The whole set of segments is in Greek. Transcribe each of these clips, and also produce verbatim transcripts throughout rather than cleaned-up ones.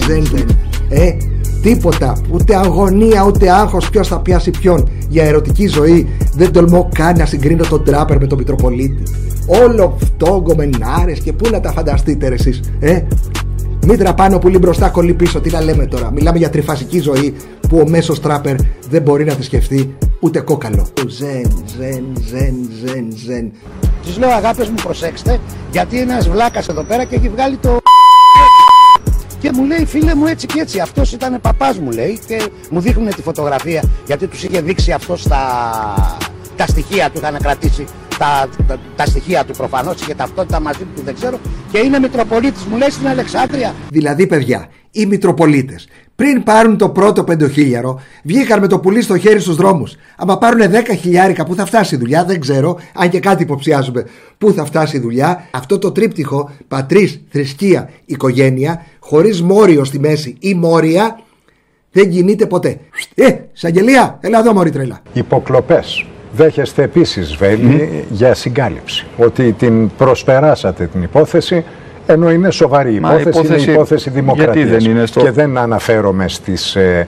ζεν, ζεν. Ε, τίποτα, ούτε αγωνία, ούτε άγχος ποιος θα πιάσει ποιον για ερωτική ζωή. Δεν τολμώ καν να συγκρίνω τον τράπερ με τον Μητροπολίτη. Όλο αυτό γκομενάρες και πού να τα φανταστείτε ρε εσείς, ε. Μήτρα πάνω, πουλί μπροστά, κολλή πίσω. Τι να λέμε τώρα, μιλάμε για τριφασική ζωή που ο μέσος τράπερ δεν μπορεί να τη σκεφτεί ούτε κόκαλο. Ζεν, ζεν, ζεν, ζεν, ζεν. Τους λέω αγάπες μου, προσέξτε, γιατί ένας βλάκας εδώ πέρα και έχει βγάλει το και μου λέει φίλε μου έτσι και έτσι, αυτός ήταν παπάς μου λέει, και μου δείχνουν τη φωτογραφία γιατί τους είχε δείξει αυτός τα, τα στοιχεία του, είχαν κρατήσει τα, τα, τα στοιχεία του προφανώς, είχε ταυτότητα μαζί του, δεν ξέρω, και είναι Μητροπολίτης μου λέει στην Αλεξάνδρεια. Δηλαδή παιδιά, οι Μητροπολίτες πριν πάρουν το πρώτο πεντοχίλιαρο βγήκαν με το πουλί στο χέρι στους δρόμους. Άμα πάρουν δέκα χιλιάρικα, που θα φτάσει η δουλειά, δεν ξέρω, αν και κάτι υποψιάζουμε πού θα φτάσει η δουλειά. Αυτό το τρίπτυχο πατρίς, θρησκεία, οικογένεια, χωρίς μόριο στη μέση ή μόρια, δεν κινείται ποτέ. Ε, εισαγγελία, έλα εδώ μωρή τρέλα. Υποκλοπές. Δέχεστε επίσης Βέλη mm. για συγκάλυψη, ότι την προσπεράσατε την υπόθεση, ενώ είναι σοβαρή υπόθεση, υπόθεση, είναι υπόθεση δημοκρατίας δεν είναι στο... και δεν αναφέρομαι στις ε,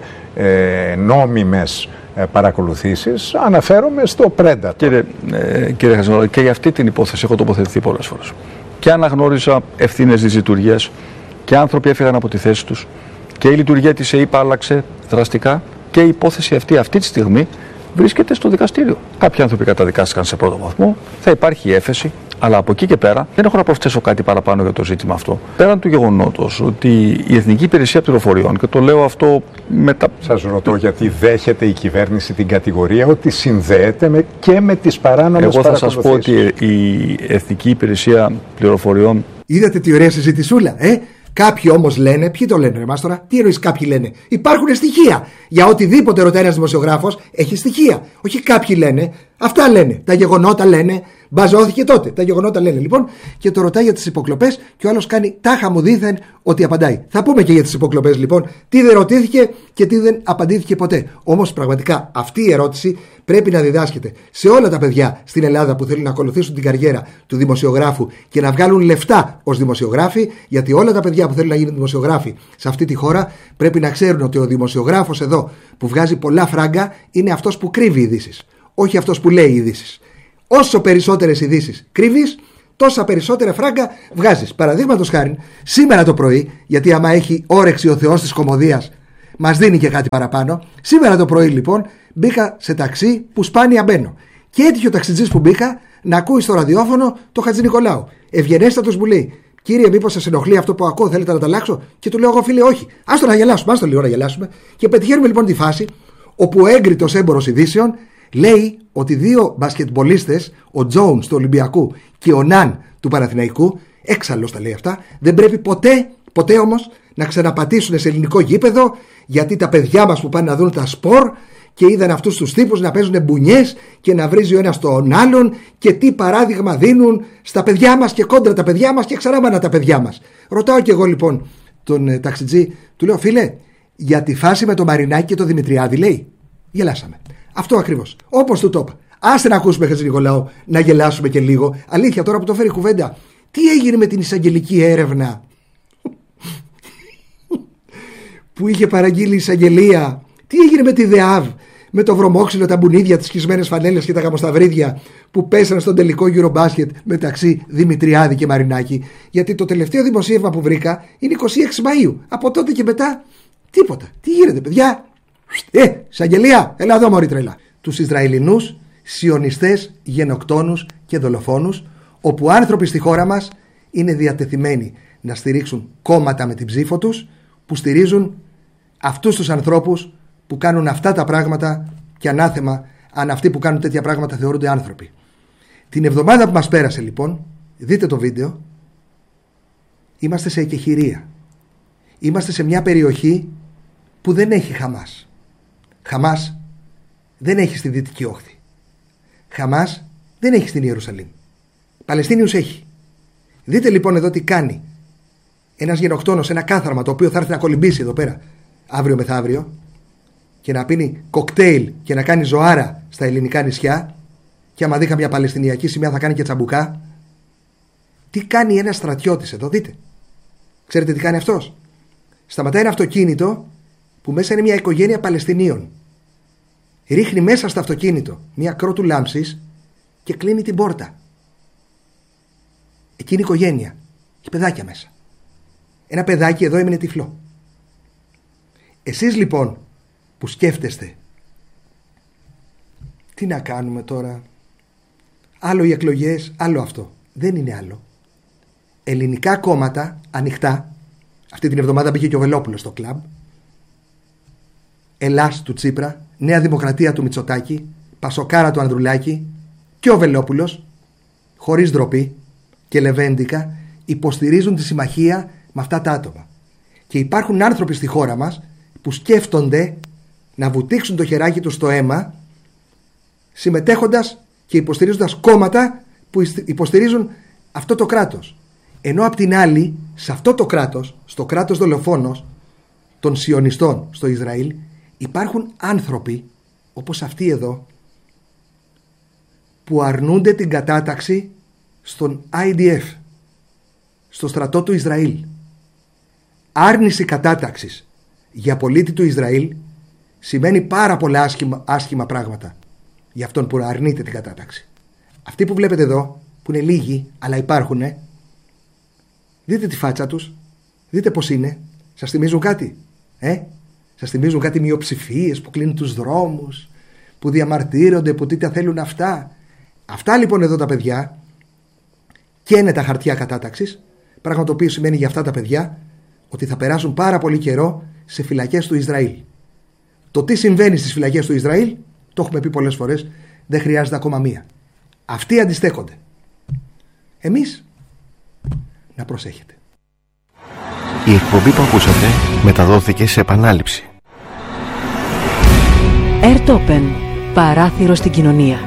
ε, νόμιμες ε, παρακολουθήσεις, αναφέρομαι στο πρέντατο. Κύριε, ε, κύριε Χαζημαρκάκη, και για αυτή την υπόθεση έχω τοποθετηθεί πολλές φορές. Και αναγνώρισα ευθύνες της λειτουργίας και άνθρωποι έφυγαν από τη θέση τους και η λειτουργία της ΕΥΠΑ άλλαξε δραστικά και η υπόθεση αυτή αυτή τη στιγμή βρίσκεται στο δικαστήριο. Κάποιοι άνθρωποι καταδικάστηκαν σε πρώτο βαθμό, θα υπάρχει έφεση, αλλά από εκεί και πέρα δεν έχω να προσθέσω κάτι παραπάνω για το ζήτημα αυτό. Πέραν του γεγονότος ότι η Εθνική Υπηρεσία Πληροφοριών, και το λέω αυτό με τα... Σας ρωτώ γιατί δέχεται η κυβέρνηση την κατηγορία ότι συνδέεται με, και με τις παράνομες παρακολουθήσεις. Εγώ θα σας πω ότι η Εθνική Υπηρεσία Πληροφοριών... Είδατε τι ωραία συζητησούλα, ε! Κάποιοι όμως λένε, ποιοι το λένε ρε μας τώρα, τι εννοείς κάποιοι λένε, υπάρχουν στοιχεία. Για οτιδήποτε ρωτάει ένας δημοσιογράφος έχει στοιχεία. Όχι κάποιοι λένε, αυτά λένε, τα γεγονότα λένε, μπαζώθηκε τότε, τα γεγονότα λένε λοιπόν, και το ρωτάει για τις υποκλοπές και ο άλλος κάνει τάχα μου δήθεν ότι απαντάει. Θα πούμε και για τις υποκλοπές λοιπόν, τι δεν ρωτήθηκε και τι δεν απαντήθηκε ποτέ. Όμως πραγματικά αυτή η ερώτηση πρέπει να διδάσκεται σε όλα τα παιδιά στην Ελλάδα που θέλουν να ακολουθήσουν την καριέρα του δημοσιογράφου και να βγάλουν λεφτά ως δημοσιογράφοι, γιατί όλα τα παιδιά που θέλουν να γίνουν δημοσιογράφοι σε αυτή τη χώρα πρέπει να ξέρουν ότι ο δημοσιογράφος εδώ που βγάζει πολλά φράγκα είναι αυτός που κρύβει ειδήσεις, όχι αυτός που λέει ειδήσεις. Όσο περισσότερες ειδήσεις κρύβεις, τόσα περισσότερα φράγκα βγάζεις. Παραδείγματος χάρη, σήμερα το πρωί, γιατί άμα έχει όρεξη ο Θεός της κωμωδίας, μας δίνει και κάτι παραπάνω. Σήμερα το πρωί λοιπόν μπήκα σε ταξί που σπάνια μπαίνω. Και έτυχε ο ταξιτζής που μπήκα να ακούει στο ραδιόφωνο το Χατζηνικολάου. Ευγενέστατος μου λέει: Κύριε, μήπως σας ενοχλεί αυτό που ακούω, θέλετε να το αλλάξω? Και του λέω εγώ, φίλε, όχι. Άστο να γελάσουμε, άστο λίγο να γελάσουμε. Και πετυχαίνουμε λοιπόν τη φάση όπου ο έγκριτος έμπορος ειδήσεων λέει ότι δύο μπασκετμπολίστες, ο Τζόουνς του Ολυμπιακού και ο Ναν του Παναθηναϊκού, έξαλλος τα λέει αυτά, δεν πρέπει ποτέ, ποτέ όμως να ξαναπατήσουν σε ελληνικό γήπεδο, γιατί τα παιδιά μας που πάνε να δουν τα σπορ και είδαν αυτούς τους τύπους να παίζουν μπουνιές και να βρίζει ο ένας τον άλλον και τι παράδειγμα δίνουν στα παιδιά μας και κόντρα τα παιδιά μας και ξανά τα παιδιά μας. Ρωτάω και εγώ λοιπόν τον ε, ταξιτζή, του λέω, φίλε, για τη φάση με τον Μαρινάκη και τον Δημητριάδη, λέει. Γελάσαμε. Αυτό ακριβώς. Όπως του το είπα. Άστε να ακούσουμε, Χατζηνικολάου, να γελάσουμε και λίγο. Αλήθεια, τώρα που το φέρει κουβέντα, τι έγινε με την εισαγγελική έρευνα που είχε παραγγείλει η εισαγγελία? Τι έγινε με τη ΔΕΑΒ, με το βρωμόξυλο, τα μπουνίδια, τις σκισμένες φανέλες και τα γαμοσταυρίδια που πέσανε στον τελικό Eurobasket μεταξύ Δημητριάδη και Μαρινάκη? Γιατί το τελευταίο δημοσίευμα που βρήκα είναι είκοσι έξι Μαΐου. Από τότε και μετά τίποτα. Τι γίνεται, παιδιά? Ε, εισαγγελία, έλα εδώ μωρή τρέλα. Τους Ισραηλινούς σιωνιστές, γενοκτόνους και δολοφόνους, όπου άνθρωποι στη χώρα μας είναι διατεθειμένοι να στηρίξουν κόμματα με την ψήφο τους, που στηρίζουν αυτούς τους ανθρώπους που κάνουν αυτά τα πράγματα, και ανάθεμα αν αυτοί που κάνουν τέτοια πράγματα θεωρούνται άνθρωποι. Την εβδομάδα που μας πέρασε λοιπόν, δείτε το βίντεο, είμαστε σε εκεχηρία. Είμαστε σε μια περιοχή που δεν έχει Χαμάς. Χαμάς δεν έχει στη Δυτική Όχθη. Χαμάς δεν έχει στην Ιερουσαλήμ. Παλαιστίνιους έχει. Δείτε λοιπόν εδώ τι κάνει ένας γενοκτόνος, ένα κάθαρμα το οποίο θα έρθει να κολυμπήσει εδώ πέρα αύριο μεθαύριο και να πίνει κοκτέιλ και να κάνει ζωάρα στα ελληνικά νησιά, και άμα δει καμιά παλαιστινιακή σημαία θα κάνει και τσαμπουκά. Τι κάνει ένας στρατιώτης εδώ, δείτε. Ξέρετε τι κάνει αυτός? Σταματάει ένα αυτοκίνητο που μέσα είναι μια οικογένεια Παλαιστινίων. Ρίχνει μέσα στο αυτοκίνητο μια κρότου λάμψης και κλείνει την πόρτα. Εκείνη η οικογένεια. Έχει παιδάκια μέσα. Ένα παιδάκι εδώ έμεινε τυφλό. Εσείς λοιπόν που σκέφτεστε τι να κάνουμε τώρα, άλλο οι εκλογές, άλλο αυτό. Δεν είναι άλλο. Ελληνικά κόμματα ανοιχτά. Αυτή την εβδομάδα μπήκε και ο Βελόπουλος στο κλαμπ. Ελλάς του Τσίπρα, Νέα Δημοκρατία του Μητσοτάκη, Πασοκάρα του Ανδρουλάκη και ο Βελόπουλος, χωρίς ντροπή και λεβέντικα, υποστηρίζουν τη συμμαχία με αυτά τα άτομα. Και υπάρχουν άνθρωποι στη χώρα μας που σκέφτονται να βουτήξουν το χεράκι τους στο αίμα, συμμετέχοντας και υποστηρίζοντας κόμματα που υποστηρίζουν αυτό το κράτος. Ενώ απ' την άλλη, σε αυτό το κράτος, στο κράτος δολοφόνος των σιωνιστών στο Ισραήλ, υπάρχουν άνθρωποι όπως αυτοί εδώ που αρνούνται την κατάταξη στον άι ντι εφ, στο στρατό του Ισραήλ. Άρνηση κατάταξης για πολίτη του Ισραήλ σημαίνει πάρα πολλά άσχημα, άσχημα πράγματα για αυτόν που αρνείται την κατάταξη. Αυτοί που βλέπετε εδώ, που είναι λίγοι αλλά υπάρχουνε, δείτε τη φάτσα τους, δείτε πως είναι. Σας θυμίζουν κάτι? Ε? Σας θυμίζουν κάτι μειοψηφίες που κλείνουν τους δρόμους, που διαμαρτύρονται, που τι τα θέλουν αυτά. Αυτά λοιπόν εδώ τα παιδιά καίνε τα χαρτιά κατάταξης, πράγμα το οποίο σημαίνει για αυτά τα παιδιά ότι θα περάσουν πάρα πολύ καιρό σε φυλακές του Ισραήλ. Το τι συμβαίνει στις φυλακές του Ισραήλ, το έχουμε πει πολλές φορές, δεν χρειάζεται ακόμα μία. Αυτοί αντιστέκονται. Εμείς να προσέχετε. Η εκπομπή που ακούσατε μεταδόθηκε σε επανάληψη. Airtopen. Παράθυρο στην κοινωνία.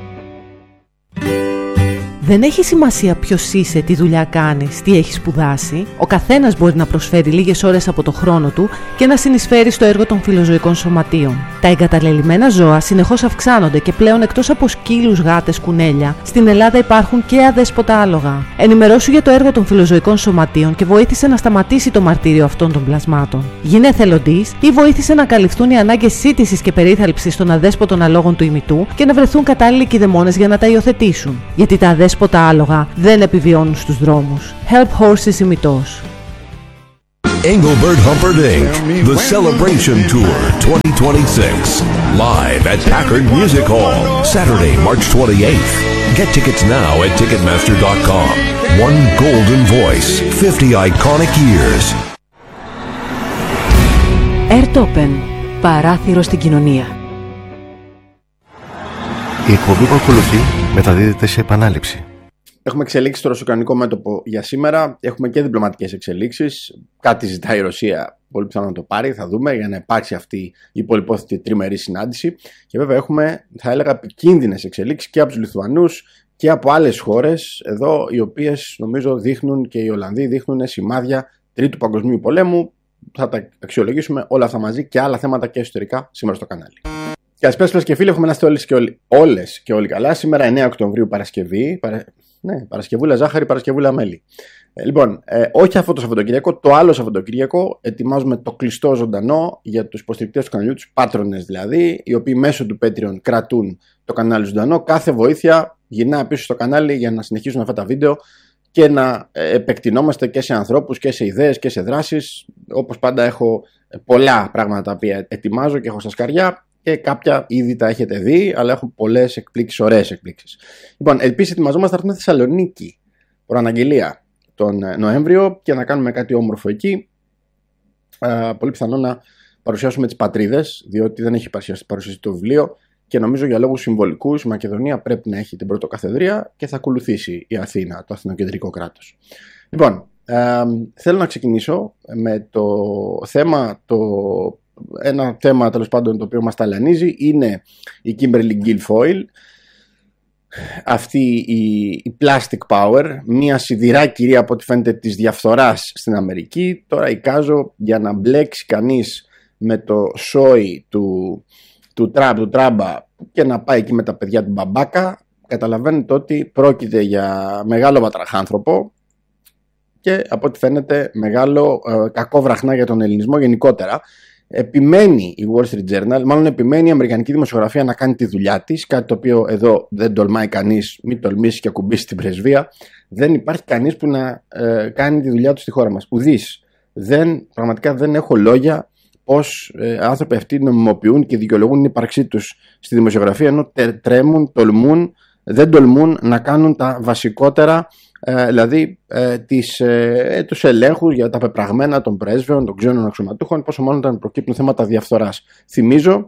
Δεν έχει σημασία ποιος είσαι, τι δουλειά κάνεις, τι έχεις σπουδάσει. Ο καθένας μπορεί να προσφέρει λίγες ώρες από το χρόνο του και να συνεισφέρει στο έργο των φιλοζωικών σωματείων. Τα εγκαταλελειμμένα ζώα συνεχώς αυξάνονται και πλέον εκτός από σκύλους, γάτες, κουνέλια, στην Ελλάδα υπάρχουν και αδέσποτα άλογα. Ενημερώσου για το έργο των φιλοζωικών σωματείων και βοήθησε να σταματήσει το μαρτύριο αυτών των πλασμάτων. Γίνε εθελοντής ή βοήθησε να καλυφθούν οι ανάγκες σύντησης και περίθαλψης των αδέσποτων αλόγων του ημιτού και να βρεθούν κατάλληλοι κηδεμόνες για να τα υιοθετήσουν. Γιατί τα αδέσποτα άλογα δεν επιβιώνουν στους δρόμους. Help Horses ημιτός. Engelbert Humperdinck, The Celebration Tour twenty twenty-six, live at Packard Music Hall, Saturday, March twenty-eighth. Get tickets now at ticketmaster dot com. One golden voice, fifty iconic years. Airtopen. Παράθυρο στην κοινωνία. Η εκπομπή που ακολουθεί μεταδίδεται σε επανάληψη. Έχουμε εξελίξει στο ρωσοκανικό μέτωπο για σήμερα. Έχουμε και διπλωματικές εξελίξεις. Κάτι ζητάει η Ρωσία. Πολύ πιθανό να το πάρει. Θα δούμε για να υπάρξει αυτή η πολυπόθητη τριμερή συνάντηση. Και βέβαια έχουμε, θα έλεγα, επικίνδυνες εξελίξεις και από τους Λιθουανούς και από άλλες χώρες εδώ, οι οποίες νομίζω δείχνουν και οι Ολλανδοί δείχνουν σημάδια Τρίτου Παγκοσμίου Πολέμου. Θα τα αξιολογήσουμε όλα αυτά μαζί και άλλα θέματα και εσωτερικά σήμερα στο κανάλι. Καλησπέρα σας και φίλοι, έχουμε να είστε όλες και όλοι, όλες και όλοι καλά. Σήμερα εννέα Οκτωβρίου Παρασκευή. Παρα... Ναι, Παρασκευούλα ζάχαρη, Παρασκευούλα μέλι. Ε, λοιπόν, ε, όχι αυτό το Σαββατοκύριακο, το άλλο Σαββατοκύριακο ετοιμάζουμε το κλειστό ζωντανό για τους υποστηρικτές του καναλιού, τους πάτρονες δηλαδή, οι οποίοι μέσω του Patreon κρατούν το κανάλι ζωντανό. Κάθε βοήθεια γυρνά πίσω στο κανάλι για να συνεχίσουν αυτά τα βίντεο και να επεκτηνόμαστε και σε ανθρώπους και σε ιδέες και σε δράσεις. Όπως πάντα έχω πολλά πράγματα τα οποία ετοιμάζω και έχω στα σκαριά. Και κάποια ήδη τα έχετε δει, αλλά έχουν πολλές εκπλήξεις, ωραίες εκπλήξεις. Λοιπόν, επίσης ετοιμαζόμαστε να έρθουμε στη Θεσσαλονίκη προαναγγελία τον Νοέμβριο και να κάνουμε κάτι όμορφο εκεί. Ε, πολύ πιθανό να παρουσιάσουμε τις πατρίδες, διότι δεν έχει παρουσιαστεί το βιβλίο και νομίζω για λόγους συμβολικούς η Μακεδονία πρέπει να έχει την πρωτοκαθεδρία και θα ακολουθήσει η Αθήνα, το αθηνοκεντρικό κράτος. Λοιπόν, ε, θέλω να ξεκινήσω με το θέμα το. Ένα θέμα τέλος πάντων το οποίο μας ταλανίζει είναι η Kimberly Guilfoyle, αυτή η, η Plastic Power, μια σιδηρά κυρία από ό,τι φαίνεται της διαφθοράς στην Αμερική. Τώρα εικάζω για να μπλέξει κανείς με το σόι του, του, Τραμπ, του Τράμπα και να πάει εκεί με τα παιδιά του Μπαμπάκα. Καταλαβαίνετε ότι πρόκειται για μεγάλο βατραχάνθρωπο και από ό,τι φαίνεται μεγάλο ε, κακό βραχνά για τον ελληνισμό γενικότερα. Επιμένει η Wall Street Journal, μάλλον επιμένει η αμερικανική δημοσιογραφία να κάνει τη δουλειά της, κάτι το οποίο εδώ δεν τολμάει κανείς, μην τολμήσει και ακουμπήσει την πρεσβεία. Δεν υπάρχει κανείς που να ε, κάνει τη δουλειά του στη χώρα μας. Ουδής. Δεν, πραγματικά δεν έχω λόγια πως ε, άνθρωποι αυτοί νομιμοποιούν και δικαιολογούν την ύπαρξή τους στη δημοσιογραφία, ενώ τρέμουν, τολμούν, δεν τολμούν να κάνουν τα βασικότερα, ε, δηλαδή ε, τις, ε, τους ελέγχους για τα πεπραγμένα των πρέσβεων, των ξένων αξιωματούχων, πόσο μάλλον όταν προκύπτουν θέματα διαφθοράς. Θυμίζω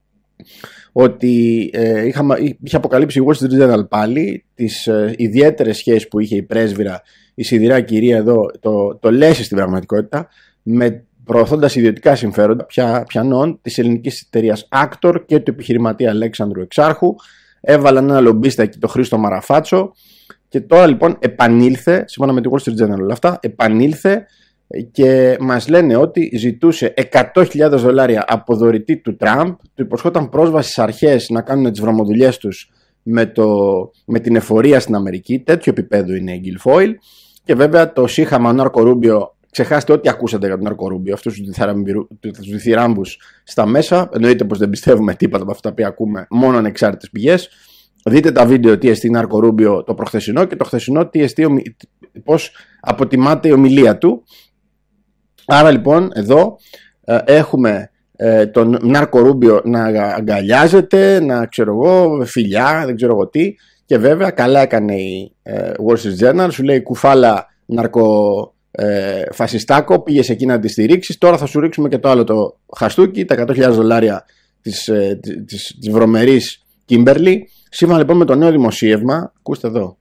ότι ε, είχα, είχε αποκαλύψει η Wall Street Journal πάλι τις ε, ιδιαίτερες σχέσεις που είχε η πρέσβυρα, η σιδηρά κυρία εδώ, το, το Λέση στην πραγματικότητα, με προωθώντας ιδιωτικά συμφέροντα πια, πιανών της ελληνικής εταιρείας Actor και του επιχειρηματία Αλέξανδρου Εξάρχου. Έβαλαν ένα λομπίστα εκεί, το Χρήστο Μαραφάτσο, και τώρα λοιπόν επανήλθε, σύμφωνα με τη Wall Street Journal όλα αυτά, επανήλθε και μας λένε ότι ζητούσε εκατό χιλιάδες δολάρια από δωρητή του Τραμπ, του υποσχόταν πρόσβαση στις αρχές να κάνουν τις βρωμοδουλειές τους με, το, με την εφορία στην Αμερική. Τέτοιο επίπεδο είναι η Guilfoyle. Και βέβαια το σύγχαμα ο Νάρκο Ρούμπιο, ξεχάστε ό,τι ακούσατε για τον Νάρκο Ρούμπιο, αυτούς τους διθυράμπους στα μέσα. Εννοείται πως δεν πιστεύουμε τίποτα από αυτά που ακούμε, μόνο ανεξάρτητες πηγές. Δείτε τα βίντεο τι εστί Νάρκο Ρούμπιο το προχθεσινό και το χθεσινό τι εστί, πώς αποτιμάται η ομιλία του. Άρα λοιπόν εδώ ε, έχουμε ε, τον Νάρκο Ρούμπιο να αγκαλιάζεται, να ξέρω εγώ, φιλιά, δεν ξέρω εγώ τι. Και βέβαια καλά έκανε η ε, Wall Street Journal, σου λέει κουφάλα ναρκο ε, φασιστάκο, πήγες εκεί να τη στηρίξεις, τώρα θα σου ρίξουμε και το άλλο το χαστούκι, τα εκατό χιλιάδες δολάρια της, ε, της, της βρωμερής Κίμπερλι. Σύμφωνα λοιπόν με το νέο δημοσίευμα, ακούστε εδώ,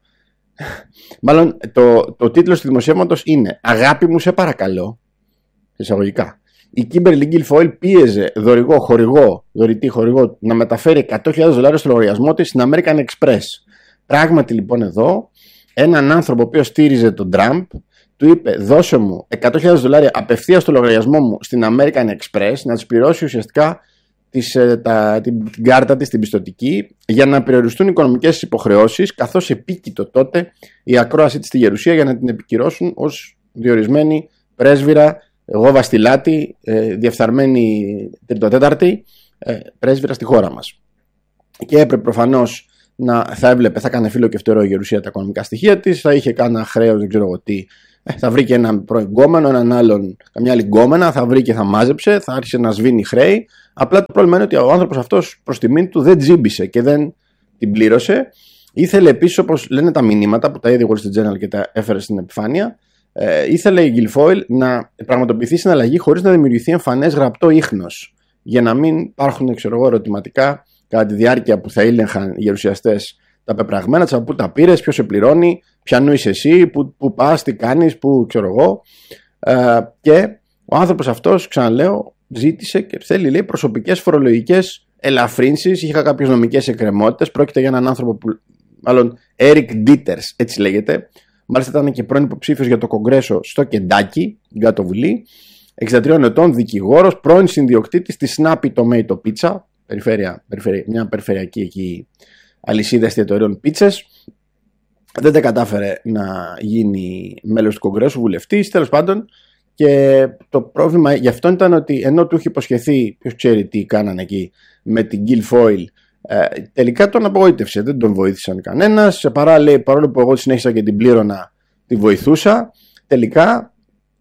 μάλλον το, το τίτλος του δημοσίευματος είναι «Αγάπη μου σε παρακαλώ», εισαγωγικά. Η Kimberly Guilfoyle πίεζε δωρηγό, χορηγό, δωρητή χορηγό να μεταφέρει εκατό χιλιάδες δολάρια στο λογαριασμό της στην American Express. Πράγματι λοιπόν εδώ, έναν άνθρωπο ο οποίος στήριζε τον Τραμπ, του είπε δώσε μου εκατό χιλιάδες δολάρια απευθείας στο λογαριασμό μου στην American Express, να της πληρώσει ουσιαστικά της, τα, την, την κάρτα της, την πιστωτική, για να περιοριστούν οι οικονομικές υποχρεώσεις, καθώς επίκειτο τότε η ακρόασή της στη Γερουσία για να την επικυρώσουν ως διορισμένη πρέσβυρα, εγώ βαστιλάτη, ε, διεφθαρμένη τριτοτέταρτη ε, πρέσβυρα στη χώρα μας. Και έπρεπε προφανώς να θα έβλεπε, θα έκανε φύλλο και φτερό η Γερουσία τα οικονομικά στοιχεία της, θα είχε κάνα χρέος, δεν ξέρω εγώ τι, ε, θα βρήκε έναν προεγκόμενο, έναν άλλον, καμιά άλλη γκόμενα, θα βρήκε, θα μάζεψε, θα άρχισε να σβήνει χρέη. Απλά το πρόβλημα είναι ότι ο άνθρωπος αυτός προς τιμήν του δεν τζίμπησε και δεν την πλήρωσε. Ήθελε επίσης, όπως λένε τα μηνύματα που τα είδε η Wall Street Journal και τα έφερε στην επιφάνεια, ε, ήθελε η Guilfoyle να πραγματοποιηθεί συναλλαγή χωρίς να δημιουργηθεί εμφανές γραπτό ίχνος, για να μην υπάρχουν, ξέρω εγώ, ερωτηματικά κατά τη διάρκεια που θα ήλεγχαν οι γερουσιαστές τα πεπραγμένα, από πού τα πήρες, ποιος σε πληρώνει, ποιανού είσαι εσύ, πού, πού πας, τι κάνεις, πού ξέρω εγώ. Ε, και ο άνθρωπος αυτός, ξαναλέω, ζήτησε και θέλει, λέει, προσωπικές φορολογικές ελαφρύνσεις. Είχα κάποιες νομικές εκκρεμότητες. Πρόκειται για έναν άνθρωπο που, μάλλον, Eric Dieters, έτσι λέγεται. Μάλιστα ήταν και πρώην υποψήφιος για το Κογκρέσο στο Κεντάκι, την κάτω βουλή. εξήντα τριών ετών, δικηγόρος, πρώην συνδιοκτήτης της Snappy Tomato Pizza, περιφέρεια, περιφέρεια, μια περιφερειακή εκεί αλυσίδα εστιατορίων πίτσες. Δεν τα κατάφερε να γίνει μέλος του Κογκρέσου, βουλευτής, τέλος πάντων. Και το πρόβλημα γι' αυτό ήταν ότι ενώ του είχε υποσχεθεί, ποιος ξέρει τι κάνανε εκεί με την Guilfoyle, ε, τελικά τον απογοήτευσε. Δεν τον βοήθησαν κανένας. Σε παρά, λέει, παρόλο που εγώ συνέχισα και την πλήρωνα, τη βοηθούσα, τελικά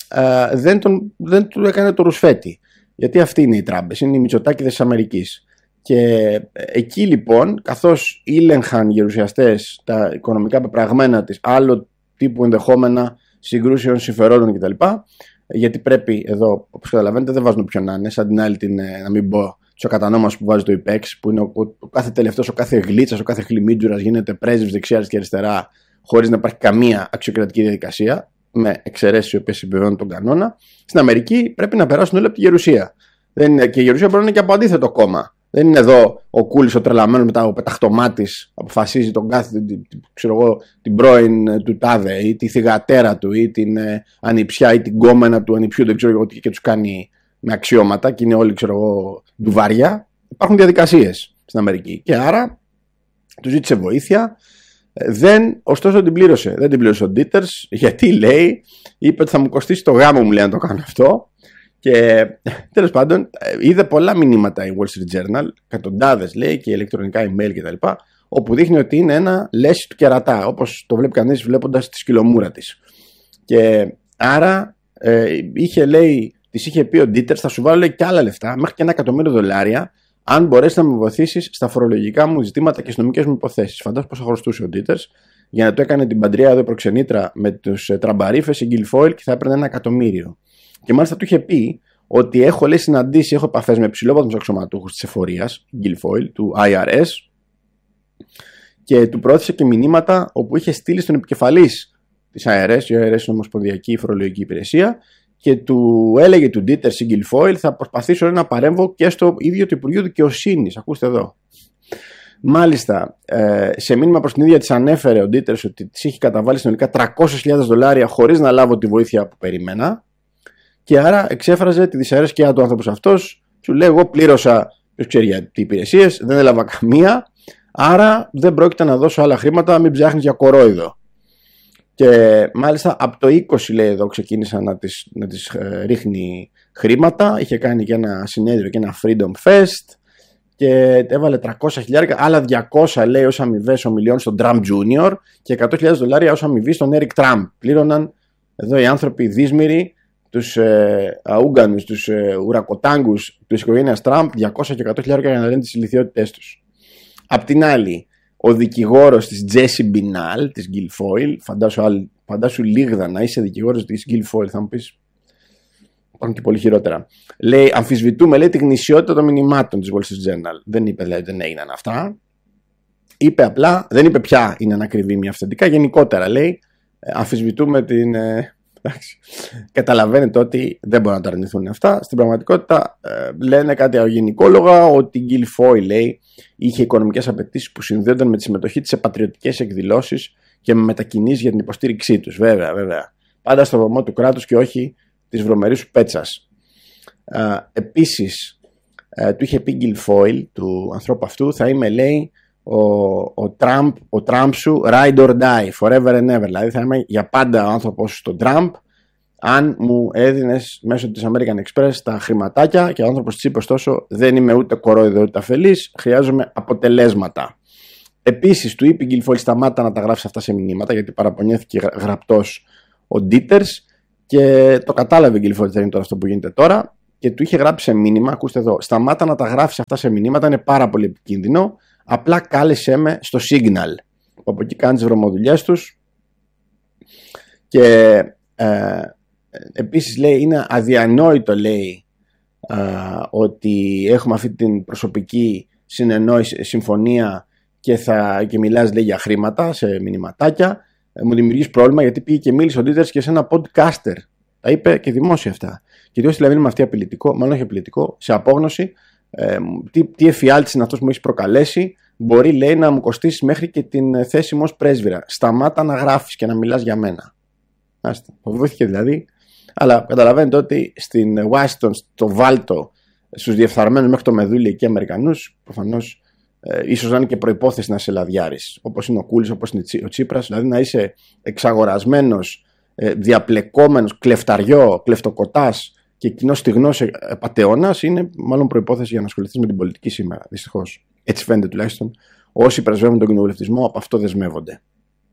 ε, δεν, τον, δεν του έκανε το ρουσφέτη. Γιατί αυτοί είναι οι τράμπες, είναι οι Μητσοτάκηδες της Αμερικής. Και εκεί λοιπόν, καθώς ήλεγχαν οι γερουσιαστές τα οικονομικά πεπραγμένα της, άλλο τύπου ενδεχόμενα συγκρούσεων συμφερόντων κτλ. Γιατί πρέπει εδώ, όπως καταλαβαίνετε, δεν βάζουν ποιον να είναι, σαν την άλλη την, να μην πω, στο κατανόμαση που βάζει το ΙΠΕΞ, που είναι ο, ο, ο κάθε τελευταίος, ο κάθε γλίτσας, ο κάθε χλιμίτζουρας γίνεται πρέσβης δεξιά και αριστερά, χωρίς να υπάρχει καμία αξιοκρατική διαδικασία, με εξαιρέσεις οι οποίες συμπληρώνουν τον κανόνα. Στην Αμερική πρέπει να περάσουν όλοι από τη Γερουσία. Δεν είναι, και η Γερουσία μπορεί να είναι και από αντίθετο κόμμα. Δεν είναι εδώ ο Κούλης ο τρελαμένος μετά ο πεταχτωμάτης αποφασίζει τον κάθε, ξέρω εγώ, την πρώην του τάδε ή τη θυγατέρα του ή την ε, ανιψιά ή την κόμενα του ανιψιού, δεν ξέρω εγώ τι, και τους κάνει με αξιώματα και είναι όλοι, ξέρω εγώ, ντουβάρια. Υπάρχουν διαδικασίες στην Αμερική και άρα του ζήτησε βοήθεια. Δεν, ωστόσο την πλήρωσε. Δεν την πλήρωσε ο Dieters, γιατί λέει, είπε ότι θα μου κοστίσει το γάμο μου, λέει, να το κάνω αυτό. Και τέλος πάντων, είδε πολλά μηνύματα η Wall Street Journal, εκατοντάδες λέει, και ηλεκτρονικά email κτλ., όπου δείχνει ότι είναι ένα λέση του κερατά, όπως το βλέπει κανείς βλέποντας τη σκυλομούρα της. Και άρα ε, είχε, λέει, της είχε πει ο Dieters, θα σου βάλω, λέει, και άλλα λεφτά, μέχρι και ένα εκατομμύριο δολάρια, αν μπορέσει να με βοηθήσεις στα φορολογικά μου ζητήματα και στις νομικές μου υποθέσεις. Φαντάζομαι πόσο χρωστούσε ο Dieters για να το έκανε την παντριά εδώ προξενήτρα με τους ε, τραμπαρίφες, η Guilfoyle, και θα έπαιρνε ένα εκατομμύριο. Και μάλιστα του είχε πει ότι έχω, λέει, συναντήσει, έχω επαφές με ψηλόβαθμους αξιωματούχους της εφορίας, Guilfoyle, του άι αρ ες, και του προώθησε και μηνύματα όπου είχε στείλει στον επικεφαλής της άι αρ ες, η άι αρ ες είναι Ομοσπονδιακή Φορολογική Υπηρεσία, και του έλεγε του Dieters η Guilfoyle, θα προσπαθήσω να παρέμβω και στο ίδιο το Υπουργείο Δικαιοσύνης. Ακούστε εδώ. Μάλιστα, σε μήνυμα προς την ίδια της ανέφερε ο Dieters ότι της είχε καταβάλει συνολικά τριακόσιες χιλιάδες δολάρια χωρίς να λάβω τη βοήθεια που περίμενα, και άρα εξέφραζε τη δυσαρέσκειά του άνθρωπος αυτός. Σου λέει, εγώ πλήρωσα, ποιος ξέρει για τι υπηρεσίες, δεν έλαβα καμία, άρα δεν πρόκειται να δώσω άλλα χρήματα, μην ψάχνεις για κορόιδο. Και μάλιστα από το είκοσι, λέει εδώ, ξεκίνησα να τις, να τις ε, ρίχνει χρήματα. Είχε κάνει και ένα συνέδριο και ένα Freedom Fest και έβαλε τριακόσια χιλιάδες, άλλα διακόσια, λέει, ως αμοιβές ομιλιών στον Trump Junior και εκατό χιλιάδες δολάρια ως αμοιβή στον Eric Trump. Πλήρωναν εδώ οι άνθρωποι δύσμηροι, τους ε, αούγκανους, τους ε, ουρακοτάγκους της οικογένειας Trump, διακόσια και εκατό χιλιάδες για να λένε τις ηλιθιότητές τους. Απ' την άλλη, ο δικηγόρος της Jessie Binal, της Guilfoyle, φαντάσου, φαντάσου λίγδα να είσαι δικηγόρος της Guilfoyle, θα μου πεις, υπάρχουν και πολύ χειρότερα. Λέει, αμφισβητούμε, λέει, τη γνησιότητα των μηνυμάτων της Wall Street Journal. Δεν είπε, δηλαδή, δεν έγιναν αυτά. Είπε απλά, δεν είπε πια είναι ανακριβή μια αυθεντικά, γενικότερα, λέει, αμφισβητούμε την... Ε, εντάξει. Καταλαβαίνετε ότι δεν μπορούν να τα αρνηθούν αυτά. Στην πραγματικότητα ε, λένε κάτι γενικόλογα ότι η Guilfoyle, λέει, είχε οικονομικές απαιτήσεις που συνδέονταν με τη συμμετοχή της σε πατριωτικές εκδηλώσεις και με μετακινήσεις για την υποστήριξή τους. Βέβαια, βέβαια. Πάντα στο βωμό του κράτους και όχι της βρωμερής πέτσας. Ε, επίσης, ε, του είχε πει Guilfoyle, του ανθρώπου αυτού, θα είμαι, λέει, ο, ο, Trump, ο Trump σου ride or die, forever and ever. Δηλαδή θα είμαι για πάντα ο άνθρωπος στον Trump αν μου έδινες μέσω της American Express τα χρηματάκια, και ο άνθρωπος της είπε, ωστόσο, δεν είμαι ούτε κορόιδο ούτε αφελής, χρειάζομαι αποτελέσματα. Επίσης του είπε η Guilfoyle, σταμάτα να τα γράφεις αυτά σε μηνύματα, γιατί παραπονιέθηκε γραπτός ο Dieters και το κατάλαβε η Guilfoyle ότι είναι τώρα αυτό που γίνεται τώρα, και του είχε γράψει σε μήνυμα, ακούστε εδώ, σταμάτα να τα γράφεις αυτά σε μηνύματα, είναι πάρα πολύ επικίνδυνο, απλά κάλεσέ με στο Signal, που από εκεί κάνει τις βρωμοδουλειές τους. Και ε, επίσης, λέει, είναι αδιανόητο, λέει, ε, ότι έχουμε αυτή την προσωπική συνεννόηση, συμφωνία και, θα, και μιλάς, λέει, για χρήματα σε μηνυματάκια. Ε, μου δημιουργείς πρόβλημα, γιατί πήγε και μίλησε ο Dieters και σε ένα podcaster. Τα είπε και δημόσια αυτά. Και τι δηλαδή με αυτή απειλητικό, μάλλον όχι απειλητικό, σε απόγνωση, ε, τι, τι εφιάλτης είναι αυτός που μου έχει προκαλέσει, μπορεί, λέει, να μου κοστίσει μέχρι και την θέση μου ως πρέσβυρα. Σταμάτα να γράφεις και να μιλάς για μένα. Άστε, φοβήθηκε δηλαδή. Αλλά καταλαβαίνετε ότι στην Washington, στο Βάλτο, στους διεφθαρμένους μέχρι το μεδούλι και Αμερικανούς, προφανώς ε, ίσως να είναι και προϋπόθεση να είσαι λαδιάρης, όπως είναι ο Κούλης, όπως είναι ο Τσίπρας, δηλαδή να είσαι εξαγορασμένος, ε, διαπλεκόμενος, κλεφταριό, κλεφτοκοτάς και κοινός στιγνός πατεώνας, είναι μάλλον προϋπόθεση για να ασχοληθείς με την πολιτική σήμερα. Δυστυχώς. Έτσι φαίνεται τουλάχιστον. Όσοι πρεσβεύουν τον κοινοβουλευτισμό από αυτό δεσμεύονται.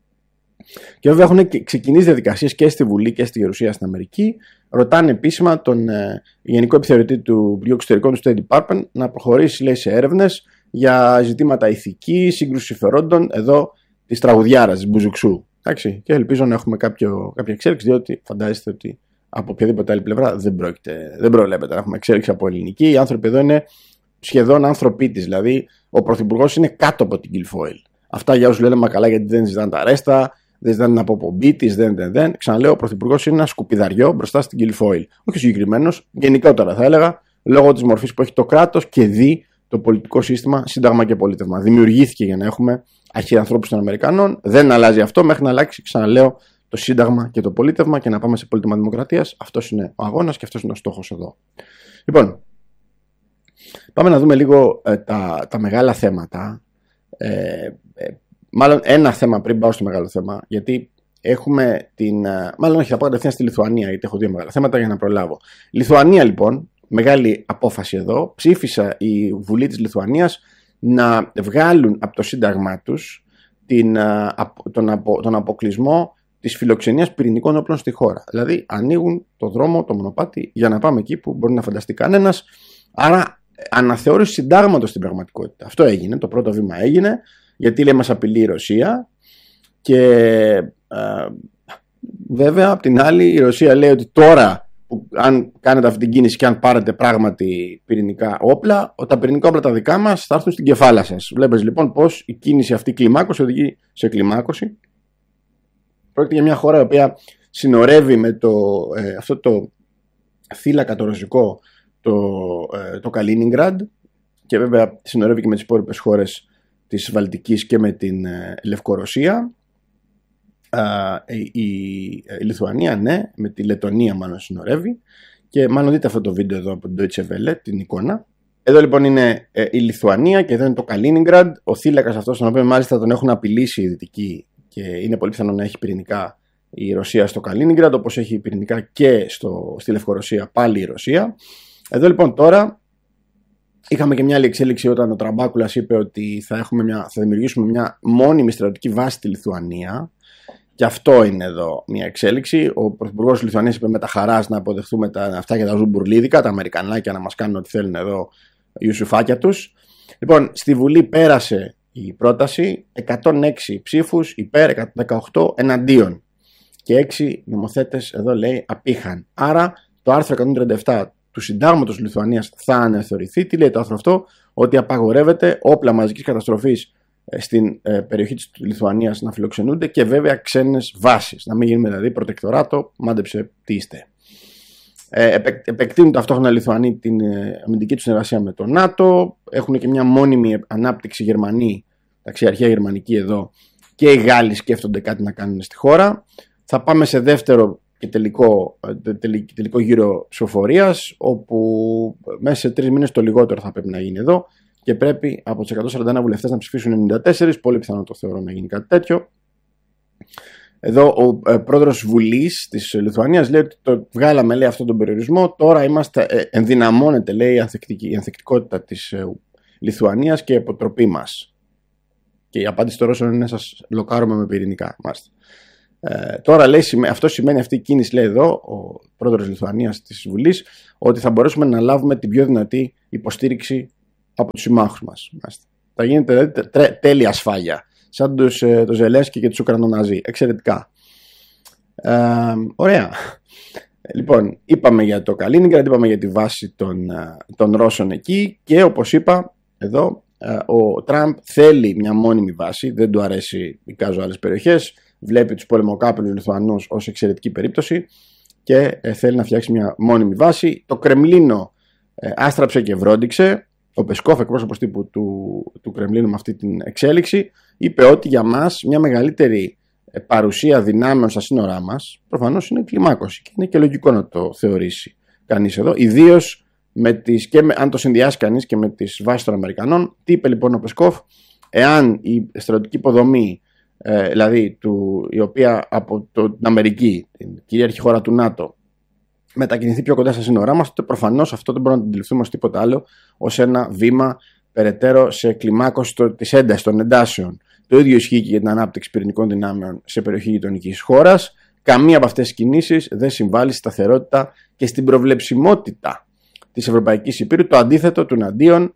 Και βέβαια έχουν ξεκινήσει διαδικασίες και στη Βουλή και στη Γερουσία στην Αμερική. Ρωτάνε επίσημα τον ε, Γενικό Επιθεωρητή του Υπουργείου Εξωτερικών του State Department να προχωρήσει, λέει, σε έρευνες για ζητήματα ηθικής, σύγκρουση συμφερόντων εδώ της τραγουδιάρας, της Μπουζουξού. Εντάξει, και ελπίζω να έχουμε κάποιο, κάποια εξέλιξη, διότι φαντάζεστε ότι από οποιαδήποτε άλλη πλευρά δεν, πρόκειται, δεν προβλέπεται να έχουμε εξέλιξη από ελληνική. Οι άνθρωποι εδώ είναι σχεδόν άνθρωποι της. Δηλαδή, ο Πρωθυπουργός είναι κάτω από την Guilfoyle. Αυτά για όσους λένε μα καλά, γιατί δεν ζητάνε τα ρέστα, δεν ζητάνε την αποπομπή της, δεν, δεν, δεν. Ξαναλέω, ο Πρωθυπουργός είναι ένα σκουπιδαριό μπροστά στην Guilfoyle. Όχι συγκεκριμένος, γενικότερα θα έλεγα, λόγω της μορφής που έχει το κράτος και δει το πολιτικό σύστημα, σύνταγμα και πολίτευμα. Δημιουργήθηκε για να έχουμε αρχιανθρώπους των Αμερικανών. Δεν αλλάζει αυτό μέχρι να αλλάξει, ξαναλέω, το σύνταγμα και το πολίτευμα και να πάμε σε πολίτευμα δημοκρατίας. Αυτός είναι ο αγώνας και αυτός είναι ο στόχος εδώ. Λοιπόν, πάμε να δούμε λίγο ε, τα, τα μεγάλα θέματα. Ε, ε, μάλλον ένα θέμα πριν πάω στο μεγάλο θέμα, γιατί έχουμε την. Μάλλον όχι, θα πάω κατευθείαν στη Λιθουανία, γιατί έχω δύο μεγάλα θέματα για να προλάβω. Λιθουανία, λοιπόν, μεγάλη απόφαση εδώ. Ψήφισα η Βουλή της Λιθουανίας να βγάλουν από το Σύνταγμά τους την, τον, απο, τον αποκλεισμό της φιλοξενίας πυρηνικών όπλων στη χώρα. Δηλαδή, ανοίγουν το δρόμο, το μονοπάτι, για να πάμε εκεί που μπορεί να φανταστεί κανένας. Άρα, αναθεώρηση συντάγματος στην πραγματικότητα. Αυτό έγινε, το πρώτο βήμα έγινε, γιατί λέει μας απειλεί η Ρωσία. Και ε, βέβαια, απ' την άλλη, η Ρωσία λέει ότι τώρα, που, αν κάνετε αυτή την κίνηση και αν πάρετε πράγματι πυρηνικά όπλα, τα πυρηνικά όπλα τα δικά μας θα έρθουν στην κεφάλα σας. Βλέπεις λοιπόν πως η κίνηση αυτή κλιμάκωση οδηγεί σε κλιμάκωση. Πρόκειται για μια χώρα η οποία συνορεύει με το, ε, αυτό το θύλακα το ρωσικό, το, ε, το Καλίνιγκραντ, και βέβαια συνορεύει και με τις υπόλοιπες χώρες της Βαλτικής και με την ε, Λευκορωσία. Uh, η, η Λιθουανία, ναι, με τη Λετωνία μάλλον συνορεύει, και μάλλον δείτε αυτό το βίντεο εδώ από την Deutsche Welle, την εικόνα. Εδώ λοιπόν είναι ε, η Λιθουανία και εδώ είναι το Καλίνιγκραντ, ο θύλακας αυτός, τον οποίο μάλιστα τον έχουν απειλήσει οι Δυτικοί, και είναι πολύ πιθανό να έχει πυρηνικά η Ρωσία στο Καλίνιγκραντ, όπως έχει πυρηνικά και στο, στη Λευκορωσία πάλι η Ρωσία. Εδώ λοιπόν τώρα είχαμε και μια άλλη εξέλιξη όταν ο Τραμπάκουλας είπε ότι θα, έχουμε μια, θα δημιουργήσουμε μια μόνιμη στρατιωτική βάση στη Λιθουανία. Και αυτό είναι εδώ μια εξέλιξη. Ο Πρωθυπουργός της Λιθουανίας είπε με τα χαράς να αποδεχθούμε τα, αυτά και τα ζουμπουρλίδικα, τα Αμερικανάκια να μας κάνουν ό,τι θέλουν εδώ οι Ιουσουφάκια τους. Λοιπόν, στη Βουλή πέρασε η πρόταση, εκατόν έξι ψήφους υπέρ, εκατόν δεκαοκτώ εναντίον. Και έξι νομοθέτες εδώ λέει απήχαν. Άρα το άρθρο εκατόν τριάντα επτά του Συντάγματος της Λιθουανίας θα αναθεωρηθεί. Τι λέει το άρθρο αυτό? Ότι απαγορεύεται όπλα μαζικής καταστροφής στην ε, περιοχή της Λιθουανίας να φιλοξενούνται, και βέβαια ξένες βάσεις. Να μην γίνουμε δηλαδή προτεκτοράτο, μάντεψε τι είστε. Ε, επεκ, επεκτείνουν ταυτόχρονα οι Λιθουανοί την ε, αμυντική τους συνεργασία με το ΝΑΤΟ. Έχουν και μια μόνιμη ανάπτυξη Γερμανοί, ταξιαρχία γερμανική εδώ, και οι Γάλλοι σκέφτονται κάτι να κάνουν στη χώρα. Θα πάμε σε δεύτερο και τελικό, τελικό, τελικό γύρο ψηφοφορίας, όπου μέσα σε τρεις μήνες το λιγότερο θα πρέπει να γίνει εδώ. Και πρέπει από τους εκατόν σαράντα ένα βουλευτές να ψηφίσουν ενενήντα τέσσερα, πολύ πιθανό το θεωρώ να γίνει κάτι τέτοιο. Εδώ ο ε, πρόεδρος Βουλής της Λιθουανίας λέει ότι το βγάλαμε, λέει, αυτόν τον περιορισμό, τώρα είμαστε, ε, ενδυναμώνεται, λέει, η, η ανθεκτικότητα της ε, Λιθουανίας και η αποτροπή μας. Και η απάντηση των Ρώσων είναι να σας λοκάρουμε με πυρηνικά. Ε, τώρα λέει, αυτό σημαίνει, αυτή η κίνηση, λέει εδώ ο πρόεδρος της Λιθουανίας της Βουλής, ότι θα μπορέσουμε να λάβουμε την πιο δυνατή υποστήριξη από τους συμμάχους μας. Θα γίνεται δηλαδή τέλεια ασφάλεια, σαν τους, ε, το Ζελένσκι και τους Ουκρανοναζί. Εξαιρετικά. Ε, ωραία. Λοιπόν, είπαμε για το Καλίνιγκραντ, είπαμε για τη βάση των, των Ρώσων εκεί, και όπως είπα εδώ, ε, ο Τραμπ θέλει μια μόνιμη βάση, δεν του αρέσει εικάζω άλλες περιοχές, βλέπει τους πολεμοκάπηλους Λιθουανούς ως εξαιρετική περίπτωση και ε, θέλει να φτιάξει μια μόνιμη βάση. Το Κρεμλίνο ε, άστραψε και βρόντιξε. Ο Πεσκόφ, εκπρόσωπος τύπου του, του Κρεμλίνου, με αυτή την εξέλιξη, είπε ότι για μας μια μεγαλύτερη παρουσία δυνάμεων στα σύνορά μας προφανώς είναι κλιμάκωση, και είναι και λογικό να το θεωρήσει κανείς εδώ, ιδίως με τις, και με, αν το συνδυάσει κανείς και με τις βάσεις των Αμερικανών. Τι είπε λοιπόν ο Πεσκόφ? Εάν η στρατιωτική υποδομή, ε, δηλαδή του, η οποία από το, την Αμερική, την κυρίαρχη χώρα του ΝΑΤΟ, μετακινηθεί πιο κοντά στα σύνορά μας, τότε προφανώς αυτό δεν μπορούμε να το αντιληφθούμε ως τίποτα άλλο ως ένα βήμα περαιτέρω σε κλιμάκωση της έντασης των εντάσεων. Το ίδιο ισχύει και για την ανάπτυξη πυρηνικών δυνάμεων σε περιοχή γειτονικής χώρας. Καμία από αυτές τις κινήσεις δεν συμβάλλει στη σταθερότητα και στην προβλεψιμότητα της Ευρωπαϊκής Υπήρου. Το αντίθετο, του αντίον,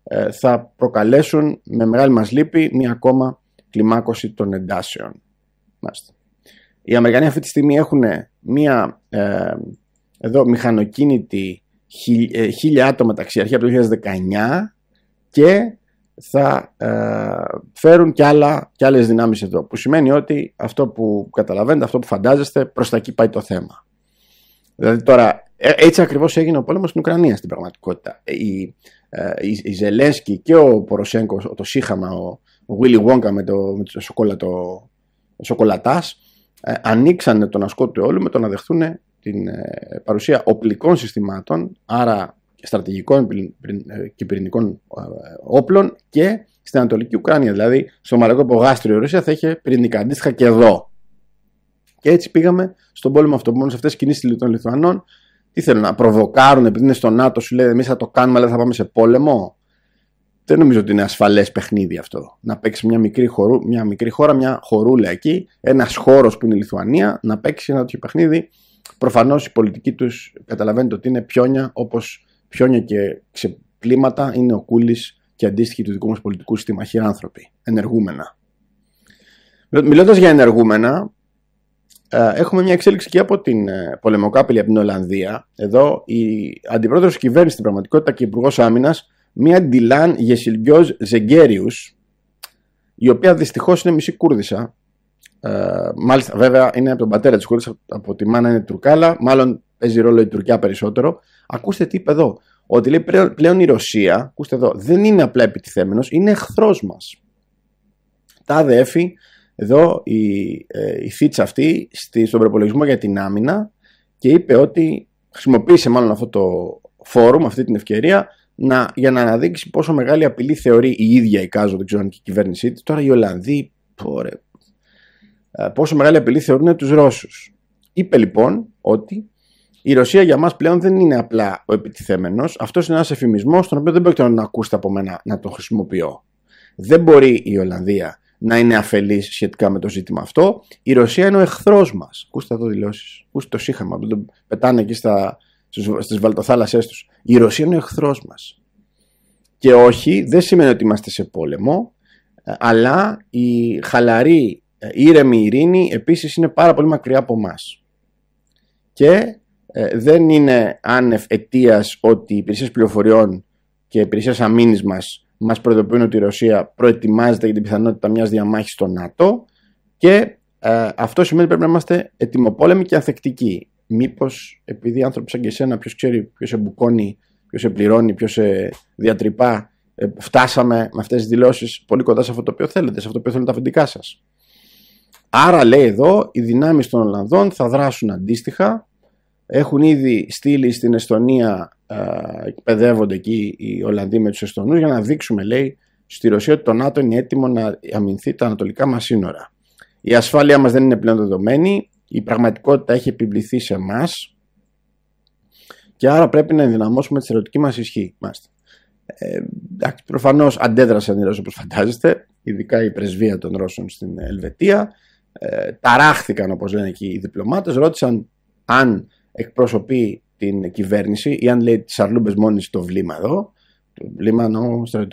θα προκαλέσουν με μεγάλη μας λύπη μία ακόμα κλιμάκωση των εντάσεων. Μάλιστα. Οι Αμερικανοί αυτή τη στιγμή έχουν μία ε, εδώ μηχανοκίνητη χι, ε, χίλια άτομα ταξιαρχία από το δύο χιλιάδες δεκαεννιά, και θα ε, φέρουν κι, άλλα, κι άλλες δυνάμεις εδώ, που σημαίνει ότι αυτό που καταλαβαίνετε, αυτό που φαντάζεστε, προς τα εκεί πάει το θέμα. Δηλαδή τώρα, ε, έτσι ακριβώς έγινε ο πόλεμος στην Ουκρανία στην πραγματικότητα. Η, ε, η, η Ζελένσκι και ο Ποροσέγκο, το σύγχαμα, ο, ο Willy Wonka με το, με το σοκολατο, σοκολατάς, ε, ανοίξανε τον ασκό του όλου με το να δεχθούν την ε, παρουσία οπλικών συστημάτων, άρα στρατηγικών και πυρηνικών όπλων, και στην Ανατολική Ουκρανία. Δηλαδή, στο Μαλαϊκό υπογάστριο η Ρωσία θα είχε πυρηνικά. Αντίστοιχα και εδώ. Και έτσι πήγαμε στον πόλεμο αυτό. Μόνο σε αυτές τις κινήσεις των Λιθουανών, τι θέλουν να προβοκάρουν, επειδή είναι στο ΝΑΤΟ, σου λέει εμείς θα το κάνουμε, αλλά θα πάμε σε πόλεμο. Δεν νομίζω ότι είναι ασφαλές παιχνίδι αυτό. Να παίξει μια μικρή, χωρού, μια μικρή χώρα, μια χωρούλα εκεί, ένας χώρος που είναι η Λιθουανία, να παίξει ένα τέτοιο παιχνίδι. Προφανώς η πολιτική τους καταλαβαίνετε ότι είναι πιόνια, όπως πιόνια και ξεπλήματα είναι ο Κούλης και αντίστοιχοι του δικού μας πολιτικού συστήμα, άνθρωποι, ενεργούμενα. Μιλώντας για ενεργούμενα, έχουμε μια εξέλιξη και από την πολεμοκάπηλη από την Ολλανδία. Εδώ η αντιπρόεδρος της κυβέρνησης στην πραγματικότητα και υπουργός άμυνας, μία Ντιλάν Γεσιλγκιόζ Ζεγκέριους, η οποία δυστυχώς είναι μισή Κούρδισσα. Ε, μάλιστα, βέβαια, είναι από τον πατέρα της Κούρδισσας, από τη μάνα είναι Τουρκάλα, μάλλον παίζει ρόλο η Τουρκιά περισσότερο. Ακούστε τι είπε εδώ. Ότι λέει πλέον η Ρωσία, ακούστε εδώ, δεν είναι απλά επιτιθέμενος, είναι εχθρός μας. Τα αδέφη, εδώ η, ε, η θήτσα αυτή στη, στον προπολογισμό για την άμυνα και είπε ότι χρησιμοποίησε μάλλον αυτό το φόρουμ, αυτή την ευκαιρία, να, για να αναδείξει πόσο μεγάλη απειλή θεωρεί η ίδια η Κάζο, δεν ξέρω αν και η κυβέρνησή της. Τώρα οι Ολλανδοί, πόρε, πόσο μεγάλη απειλή θεωρούν τους Ρώσους. Είπε λοιπόν ότι η Ρωσία για μας πλέον δεν είναι απλά ο επιτιθέμενος. Αυτός είναι ένας εφημισμός, τον οποίο δεν πρόκειται να ακούσετε από μένα να τον χρησιμοποιώ. Δεν μπορεί η Ολλανδία να είναι αφελής σχετικά με το ζήτημα αυτό. Η Ρωσία είναι ο εχθρός μας. Ακούστε εδώ δηλώσεις. Ακούστε το σύγχαμα που το πετάνε εκεί στα, στις βαλτοθάλασσές τους. Η Ρωσία είναι ο εχθρός μας. Και όχι, δεν σημαίνει ότι είμαστε σε πόλεμο, αλλά η χαλαρή, ήρεμη ειρήνη επίσης είναι πάρα πολύ μακριά από εμάς. Και ε, δεν είναι άνευ αιτίας ότι οι υπηρεσίες πληροφοριών και οι υπηρεσίες αμήνης μας μας προειδοποιούν ότι η Ρωσία προετοιμάζεται για την πιθανότητα μιας διαμάχης στο ΝΑΤΟ και ε, αυτό σημαίνει ότι πρέπει να είμαστε ετοιμοπόλεμοι και ανθεκτικοί. Μήπως επειδή άνθρωποι σαν και εσένα, ποιος ξέρει, ποιος σε μπουκώνει, ποιος σε πληρώνει, ποιος σε διατρυπά, ε, φτάσαμε με αυτές τις δηλώσεις πολύ κοντά σε αυτό το οποίο θέλετε, σε αυτό το οποίο θέλουν τα αφεντικά σας. Άρα λέει εδώ, οι δυνάμεις των Ολλανδών θα δράσουν αντίστοιχα. Έχουν ήδη στείλει στην Εστονία, ε, εκπαιδεύονται εκεί οι Ολλανδοί με τους Εστονούς για να δείξουμε, λέει, στη Ρωσία ότι το ΝΑΤΟ είναι έτοιμο να αμυνθεί τα ανατολικά μας σύνορα. Η ασφάλεια μας δεν είναι πλέον δεδομένη, η πραγματικότητα έχει επιβληθεί σε εμάς και άρα πρέπει να ενδυναμώσουμε τη στρατιωτική μας ισχύ. Ε, εντάξει, προφανώς αντέδρασαν οι Ρώσοι όπως φαντάζεστε, ειδικά η πρεσβεία των Ρώσων στην Ελβετία. Ε, ταράχθηκαν όπως λένε εκεί οι διπλωμάτες, ρώτησαν αν εκπροσωπεί την κυβέρνηση ή αν λέει τις αρλούμπες μόνη στο βλήμα εδώ, το βλήμα εννοώ στρατιωτικό